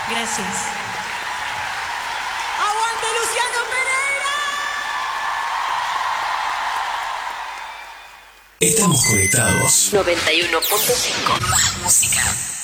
Gracias. ¡Aguante Luciano Pereira! Estamos conectados. 91.5. Más música.